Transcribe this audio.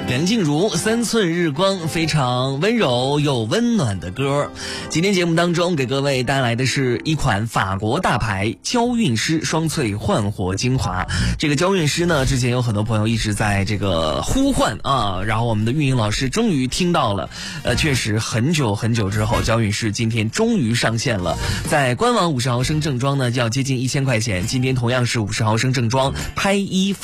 梁静茹3寸日光，非常温柔又温暖的歌。今天节目当中给各位带来的是一款法国大牌娇韵诗双萃焕活精华。这个娇韵诗呢，之前有很多朋友一直在这个呼唤啊，然后我们的运营老师终于听到了。确实很久很久之后，娇韵诗今天终于上线了。在官网50毫升正装呢，要接近1000块钱。今天同样是50毫升正装，拍一